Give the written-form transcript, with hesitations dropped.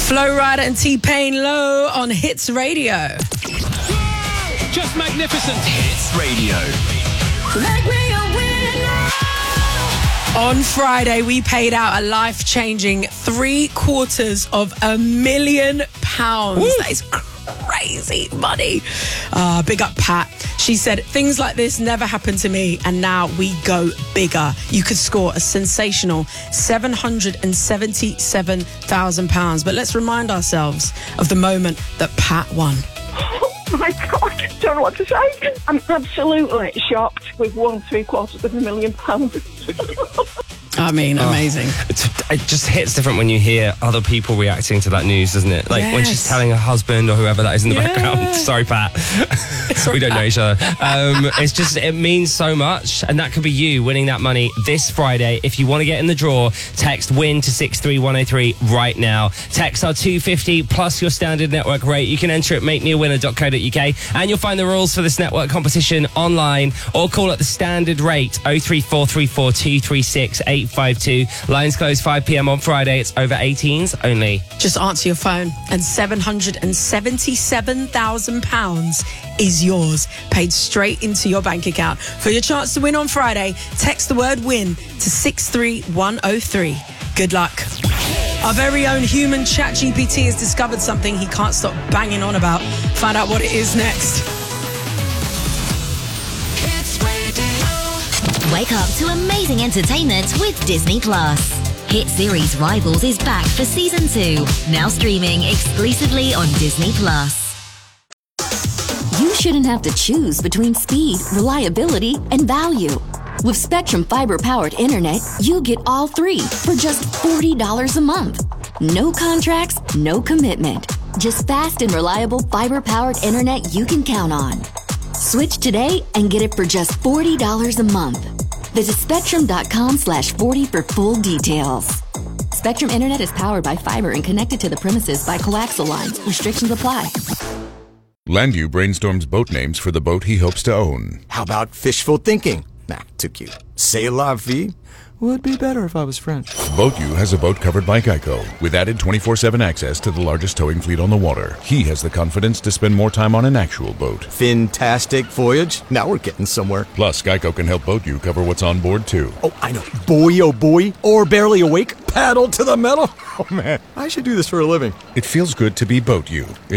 Flo Rida and T-Pain Low on Hits Radio. Just magnificent. Hits Radio. Make me a winner. On Friday, we paid out a life-changing £750,000. Woo. That is crazy money. Big up Pat. She said, things like this never happened to me, and now we go bigger. You could score a sensational £777,000. But let's remind ourselves of the moment that Pat won. Oh my God, I don't know what to say. I'm absolutely shocked. We've won £750,000. I mean, amazing. It just hits different when you hear other people reacting to that news, doesn't it? Like when she's telling her husband or whoever that is in the background. Sorry, Pat. We don't know each other. It's just, it means so much. And that could be you winning that money this Friday. If you want to get in the draw, text WIN to 63103 right now. Texts are $2.50 plus your standard network rate. You can enter at makemeawinner.co.uk, and you'll find the rules for this network competition online, or call at the standard rate 03434 236 852. Lines close 5 p.m. on Friday. It's over 18s only. Just answer your phone, and £777,000 is yours, paid straight into your bank account. For your chance to win on Friday, text the word WIN to 63103. Good luck. Our very own human ChatGPT has discovered something he can't stop banging on about. Find out what it is next. Wake up to amazing entertainment with Disney Plus. Hit series Rivals is back for season 2, now streaming exclusively on Disney Plus. You shouldn't have to choose between speed, reliability, and value. With Spectrum fiber-powered internet, you get all three for just $40 a month. No contracts, no commitment. Just fast and reliable fiber-powered internet you can count on. Switch today and get it for just $40 a month. Visit Spectrum.com/40 for full details. Spectrum Internet is powered by fiber and connected to the premises by coaxial lines. Restrictions apply. Landview brainstorms boat names for the boat he hopes to own. How about fishful thinking? Nah, too cute. C'est la vie? Would be better if I was French. BoatU has a boat covered by Geico, with added 24/7 access to the largest towing fleet on the water. He has the confidence to spend more time on an actual boat. Fantastic voyage. Now we're getting somewhere. Plus, Geico can help BoatU cover what's on board, too. Oh, I know. Boy, oh boy. Or barely awake. Paddle to the metal. Oh, man. I should do this for a living. It feels good to be BoatU.